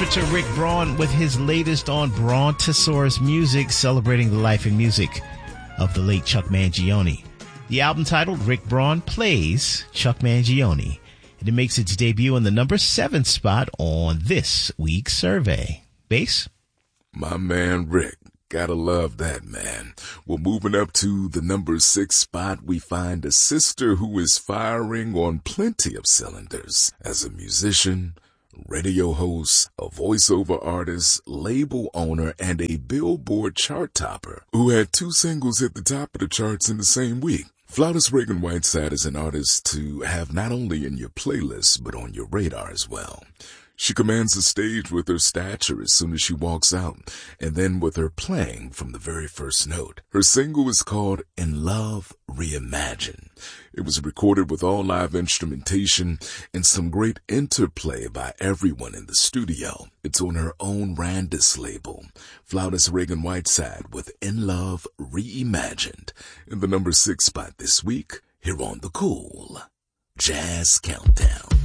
trumpeter Rick Braun with his latest on Brontosaurus Music, celebrating the life and music of the late Chuck Mangione. The album titled Rick Braun Plays Chuck Mangione, and it makes its debut in the number 7 spot on this week's survey. Bass? My man Rick. Gotta love that, man. Well, moving up to the number 6 spot, we find a sister who is firing on plenty of cylinders as a musician, radio host, a voiceover artist, label owner, and a Billboard chart topper who had 2 singles hit the top of the charts in the same week. Flawless Reagan Whiteside is an artist to have not only in your playlist, but on your radar as well. She commands the stage with her stature as soon as she walks out, and then with her playing from the very first note. Her single is called In Love Reimagined. It was recorded with all live instrumentation and some great interplay by everyone in the studio. It's on her own Randis label, Flawless Reagan Whiteside with In Love Reimagined, in the number 6 spot this week, here on the Cool Jazz Countdown.